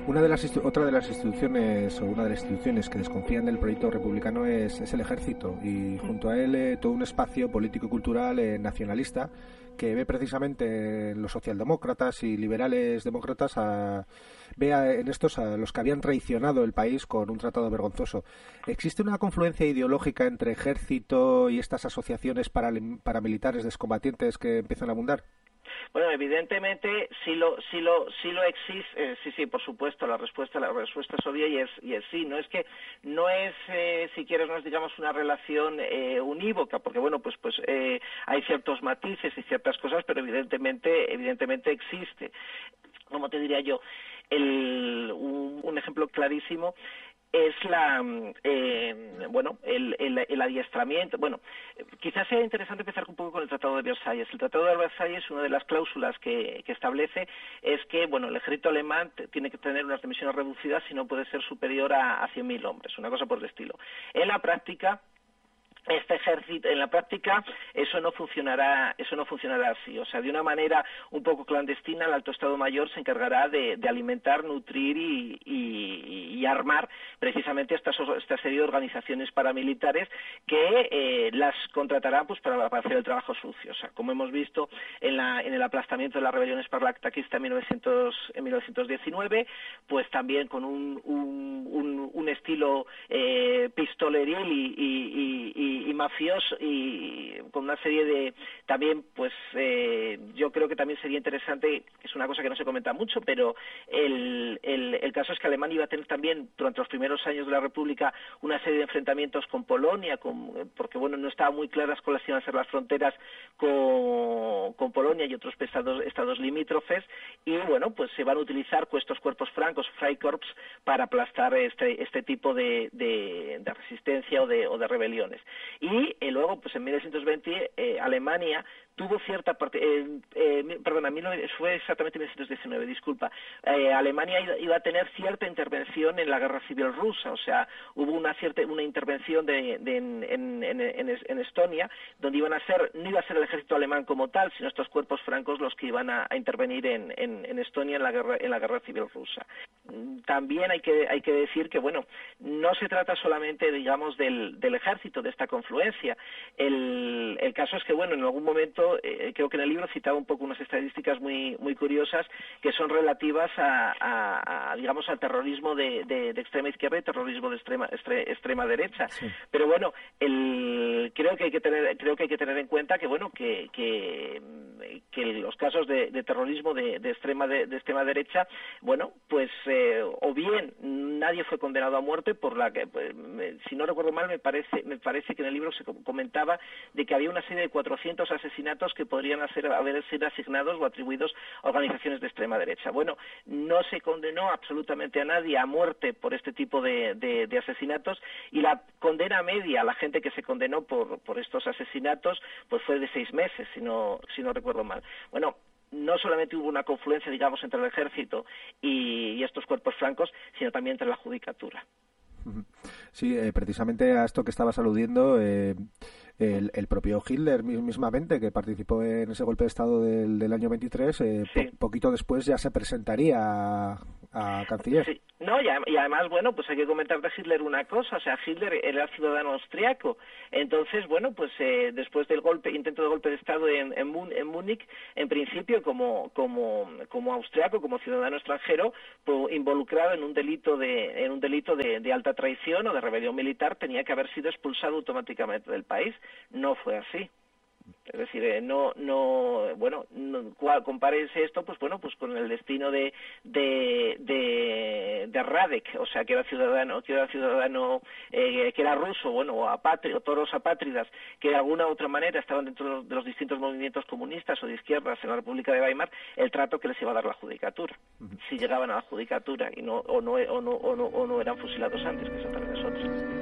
Otra de las instituciones, o una de las instituciones que desconfían del proyecto republicano es el ejército, y junto a él todo un espacio político y cultural nacionalista que ve precisamente en los socialdemócratas y liberales demócratas en estos a los que habían traicionado el país con un tratado vergonzoso. ¿Existe una confluencia ideológica entre ejército y estas asociaciones paramilitares descombatientes que empiezan a abundar? Bueno, evidentemente sí lo existe, sí, por supuesto, la respuesta es obvia y es sí. No es si quieres, no es, digamos, una relación unívoca, porque bueno, pues hay ciertos matices y ciertas cosas, pero evidentemente existe. Como te diría yo, un ejemplo clarísimo es el adiestramiento. Bueno, quizás sea interesante empezar un poco con el Tratado de Versalles. El Tratado de Versalles, una de las cláusulas que establece es que, bueno, el ejército alemán tiene que tener unas dimensiones reducidas y no puede ser superior a 100.000 hombres, una cosa por el estilo. En la práctica, eso no funcionará así. O sea, de una manera un poco clandestina, el Alto Estado Mayor se encargará de alimentar, nutrir y armar precisamente esta serie de organizaciones paramilitares que las contratarán pues para hacer el trabajo sucio. O sea, como hemos visto en el aplastamiento de la rebelión espartaquista en 1919, pues también con un estilo pistoleril y mafioso, y con una serie de también, pues yo creo que también sería interesante, es una cosa que no se comenta mucho, pero el caso es que Alemania iba a tener también durante los primeros años de la República una serie de enfrentamientos con Polonia, porque bueno, no estaban muy claras cuáles iban a ser las fronteras con Polonia y otros estados limítrofes, y bueno, pues se van a utilizar estos cuerpos francos, Freikorps, para aplastar este tipo de resistencia o de rebeliones. Y luego, pues en 1920, Alemania tuvo cierta parte, fue exactamente 1919, disculpa. Alemania iba a tener cierta intervención en la guerra civil rusa, o sea, hubo una intervención en Estonia, donde no iba a ser el ejército alemán como tal, sino estos cuerpos francos los que iban a intervenir en Estonia en la guerra civil rusa. También hay que decir que, bueno, no se trata solamente, digamos, del ejército, de esta confluencia. El caso es que, bueno, en algún momento, creo que en el libro citaba un poco unas estadísticas muy cruriosas que son relativas digamos, al terrorismo de extrema izquierda y terrorismo de extrema derecha. Sí. Pero bueno, creo que hay que tener en cuenta que, bueno, que los casos de terrorismo de extrema derecha, bueno, pues o bien nadie fue condenado a muerte, por la que, si no recuerdo mal, me parece que en el libro se comentaba de que había una serie de 400 asesinatos que podrían haber sido asignados o atribuidos a organizaciones de extrema derecha. Bueno, no se condenó absolutamente a nadie a muerte por este tipo de asesinatos, y la condena media a la gente que se condenó por estos asesinatos pues fue de 6 meses, si no recuerdo mal. Bueno, no solamente hubo una confluencia, digamos, entre el ejército y estos cuerpos francos, sino también entre la judicatura. Sí, precisamente a esto que estabas aludiendo, el propio Hitler mismamente, que participó en ese golpe de Estado del año 23, sí. Poquito después ya se presentaría a canciller. Sí. No, y además, bueno, pues hay que comentar de Hitler una cosa, o sea, Hitler era ciudadano austriaco, entonces, bueno, pues después del intento de golpe de Estado en Múnich, en principio, como austriaco, como ciudadano extranjero, pues, involucrado en un delito de alta traición o de rebelión militar, tenía que haber sido expulsado automáticamente del país. No fue así. Es decir, compárese esto, pues bueno, pues con el destino de Radek, o sea, que era ruso, bueno, o todos los apátridas, que de alguna u otra manera estaban dentro de los distintos movimientos comunistas o de izquierdas en la República de Weimar, el trato que les iba a dar la judicatura, si llegaban a la judicatura o no eran fusilados antes, que eso también es otro.